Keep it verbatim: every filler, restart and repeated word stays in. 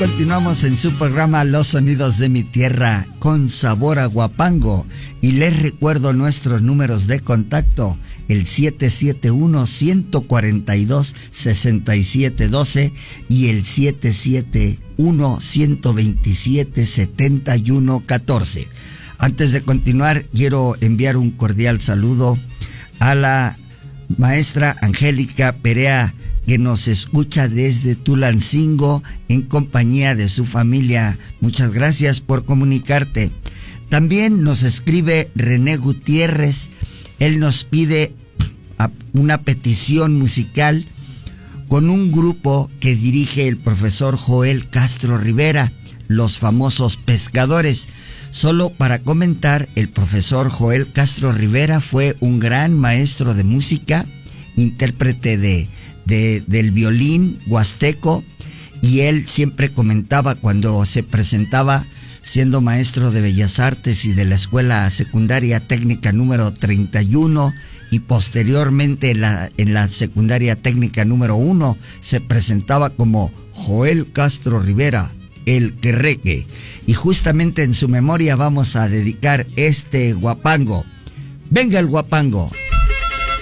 continuamos en su programa Los Sonidos de mi Tierra con sabor a guapango. Y les recuerdo nuestros números de contacto: el siete siete uno, uno cuatro dos, seis siete uno dos y el siete siete uno, uno dos siete, siete uno uno cuatro. Antes de continuar, quiero enviar un cordial saludo a la maestra Angélica Perea, que nos escucha desde Tulancingo en compañía de su familia. Muchas gracias por comunicarte. También nos escribe René Gutiérrez. Él nos pide una petición musical con un grupo que dirige el profesor Joel Castro Rivera, Los Famosos Pescadores. Solo para comentar, el profesor Joel Castro Rivera fue un gran maestro de música, intérprete de De, del violín huasteco, y él siempre comentaba cuando se presentaba siendo maestro de Bellas Artes y de la Escuela Secundaria Técnica número treinta y uno y posteriormente en la, en la Secundaria Técnica número uno, se presentaba como Joel Castro Rivera, el querreque. Y justamente en su memoria vamos a dedicar este guapango. ¡Venga el guapango!